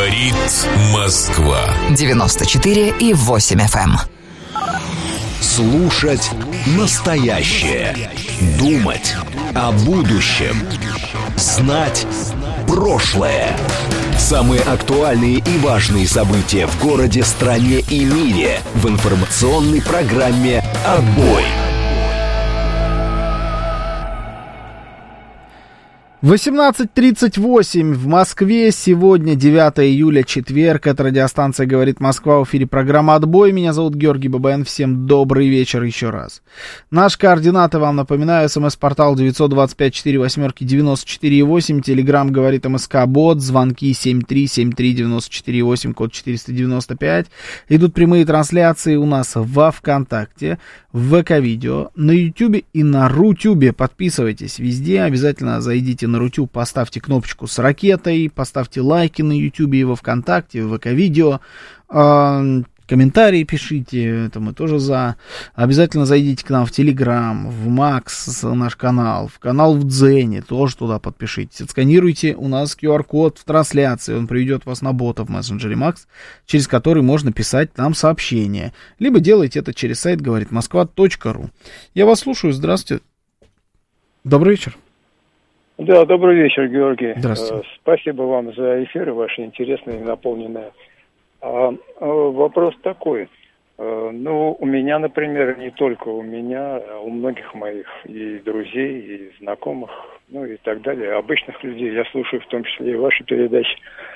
Говорит Москва. 94,8 FM. Слушать настоящее. Думать о будущем. Знать прошлое. Самые актуальные и важные события в городе, стране и мире в информационной программе «Отбой». 18:38 в Москве. Сегодня 9 июля, четверг. Это радиостанция «Говорит Москва». В эфире программа «Отбой». Меня зовут Георгий Бабаян. Всем добрый вечер еще раз. Наши координаты вам напоминаю. СМС-портал 925-48-94-8. Телеграм «Говорит МСК Бот». Звонки 7373-94-8, код 495. Идут прямые трансляции у нас во ВКонтакте, в ВК-видео, на Ютубе и на Рутюбе. Подписывайтесь везде. Обязательно зайдите на Рутюб, поставьте кнопочку с ракетой, поставьте лайки на Ютубе и во ВКонтакте, в ВК-видео, комментарии пишите, это мы тоже за. Обязательно зайдите к нам в Телеграм, в Макс, наш канал, в канал в Дзене, тоже туда подпишитесь. Отсканируйте у нас QR-код в трансляции, он приведет вас на бота в мессенджере Макс, через который можно писать нам сообщения. Либо делайте это через сайт говоритмосква.ру. Я вас слушаю, здравствуйте. Добрый вечер. Да, добрый вечер, Георгий. Здравствуйте. Спасибо вам за эфиры ваши интересные и наполненные. Вопрос такой. У меня, например, не только у меня, а у многих моих и друзей, и знакомых, и так далее, обычных людей, я слушаю в том числе и ваши передачи.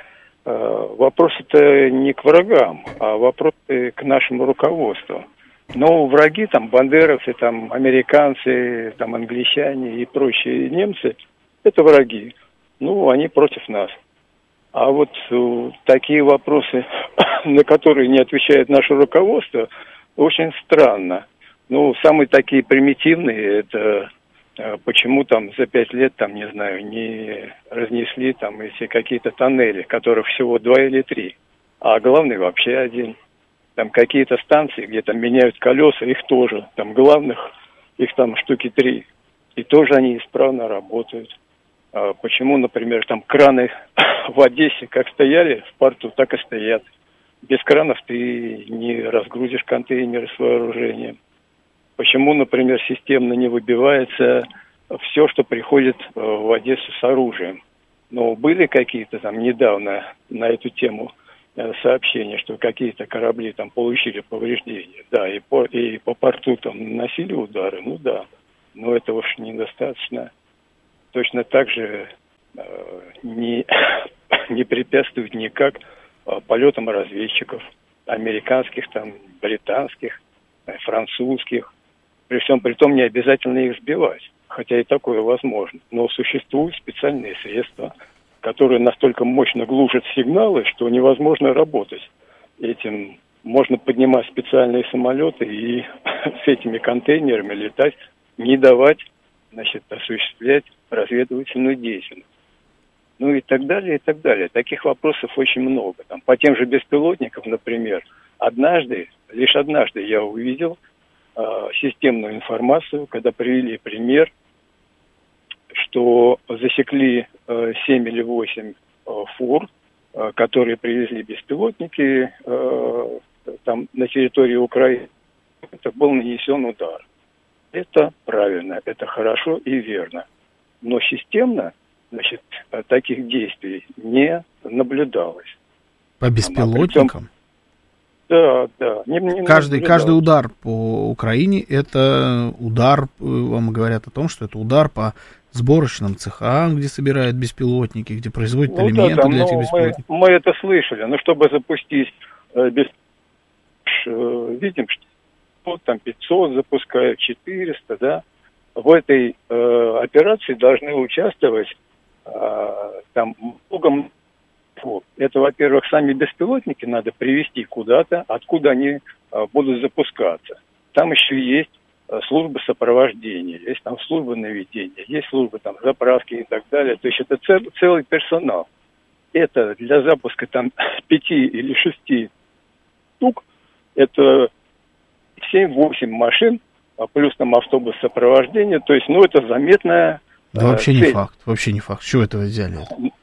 Вопросы-то не к врагам, а вопросы к нашему руководству. Но враги, там, бандеровцы, там, американцы, там, англичане и прочие немцы, это враги. Они против нас. А вот такие вопросы, на которые не отвечает наше руководство, очень странно. Самые такие примитивные, это почему там за 5 лет, не разнесли там эти какие-то тоннели, которых всего 2 или 3, а главный вообще один. Там какие-то станции, где там меняют колеса, их тоже, там главных, их там штуки 3. И тоже они исправно работают. Почему, например, там краны в Одессе как стояли в порту, так и стоят. Без кранов ты не разгрузишь контейнеры с вооружением. Почему, например, системно не выбивается все, что приходит в Одессу с оружием. Были какие-то там недавно на эту тему сообщения, что какие-то корабли там получили повреждения. Да, и по порту там наносили удары, но этого уж недостаточно. Точно так же не препятствует никак полетам разведчиков, американских, там, британских, французских. При всем при том не обязательно их сбивать, хотя и такое возможно. Но существуют специальные средства, которые настолько мощно глушат сигналы, что невозможно работать. Этим можно поднимать специальные самолеты и с этими контейнерами летать, не давать, осуществлять разведывательную деятельность. И так далее, и так далее. Таких вопросов очень много. По тем же беспилотникам, например, лишь однажды я увидел системную информацию, когда привели пример, что засекли 7 или 8 фур, которые привезли беспилотники там на территории Украины. Это был нанесен удар. Это правильно, это хорошо и верно. Но системно, таких действий не наблюдалось. По беспилотникам? Да. Каждый удар по Украине — это удар, вам говорят о том, что это удар по сборочным цехам, где собирают беспилотники, где производят элементы для этих беспилотников. Мы это слышали, чтобы запустить видим, что там 500 запускают, 400, да. В этой операции должны участвовать там много. Это, во-первых, сами беспилотники надо привезти куда-то, откуда они будут запускаться. Там еще есть служба сопровождения, есть там служба наведения, есть служба там заправки и так далее. То есть это целый персонал. Это для запуска там 5 или 6 штук, это 7-8 машин, плюс там автобус сопровождения, то есть, это заметная Да вообще не факт, С чего это вы взяли?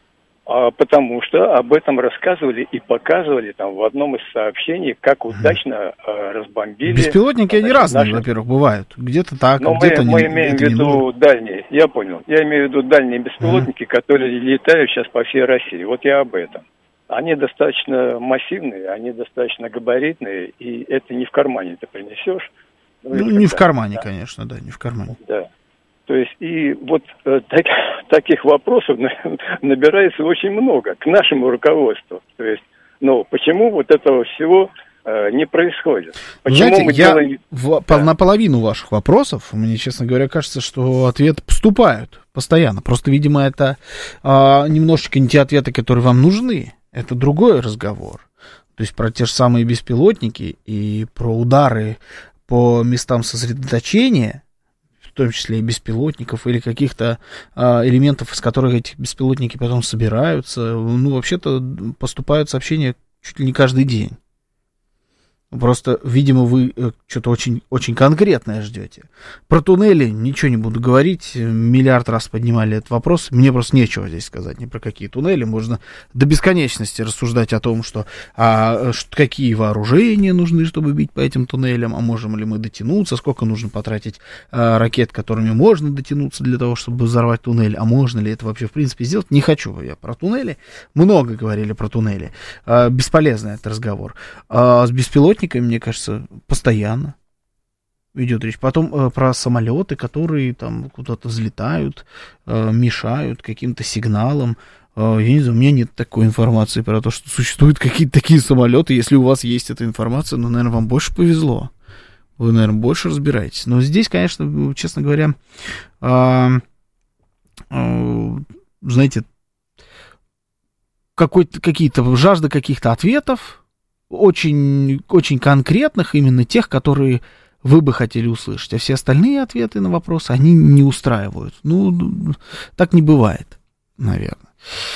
Потому что об этом рассказывали и показывали там в одном из сообщений, как удачно разбомбили. Беспилотники, они разные, во-первых, бывают. Где-то так, но где-то мы имеем в виду дальние, я понял. Я имею в виду дальние беспилотники, которые летают сейчас по всей России. Вот я об этом. Они достаточно массивные, они достаточно габаритные, и это не в кармане ты принесешь. Не в кармане, да. Конечно, да, не в кармане. Да. То есть, и вот таких вопросов набирается очень много к нашему руководству. То есть, почему вот этого всего не происходит? Почему знаете, на половину ваших вопросов, мне, честно говоря, кажется, что ответы поступают постоянно. Просто, видимо, это немножечко не те ответы, которые вам нужны. Это другой разговор. То есть, про те же самые беспилотники и про удары по местам сосредоточения, в том числе и беспилотников, или каких-то элементов, из которых эти беспилотники потом собираются. Вообще-то поступают сообщения чуть ли не каждый день. Просто, видимо, вы что-то очень, очень конкретное ждете. Про туннели ничего не буду говорить. Миллиард раз поднимали этот вопрос. Мне просто нечего здесь сказать ни про какие туннели. Можно до бесконечности рассуждать о том, что какие вооружения нужны, чтобы бить по этим туннелям, а можем ли мы дотянуться, сколько нужно потратить ракет, которыми можно дотянуться для того, чтобы взорвать туннель, а можно ли это вообще в принципе сделать. Не хочу я про туннели. Много говорили про туннели. Бесполезный этот разговор. С беспилотниками, мне кажется, постоянно идет речь. Потом про самолеты, которые там куда-то взлетают, мешают каким-то сигналам. Я не знаю, у меня нет такой информации про то, что существуют какие-то такие самолеты. Если у вас есть эта информация, наверное, вам больше повезло. Вы, наверное, больше разбираетесь. Но здесь, конечно, честно говоря, знаете, какие-то жажда каких-то ответов, очень, очень конкретных, именно тех, которые вы бы хотели услышать. А все остальные ответы на вопросы, они не устраивают. Так не бывает, наверное.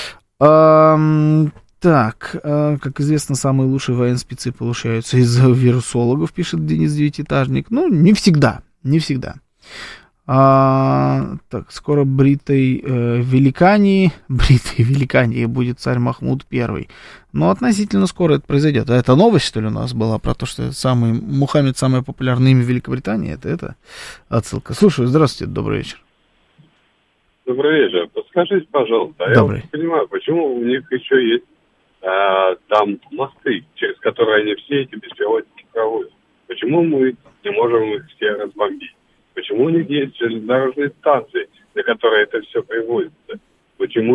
Так, как известно, самые лучшие военспецы получаются из вирусологов, пишет Денис Девятиэтажник. Не всегда, не всегда. Так, скоро бритой великании будет царь Махмуд I. Но относительно скоро это произойдет. А это новость, что ли, у нас была про то, что Мухаммед самое популярное имя в Великобритании? Это отсылка. Слушаю, здравствуйте, добрый вечер. Добрый вечер. Подскажите, пожалуйста, добрый. Я не понимаю, почему у них еще есть там мосты, через которые они все эти беспилотники проводят. Почему мы не можем их все разбомбить? Почему у них есть железнодорожные станции, на которые это все приводится? Почему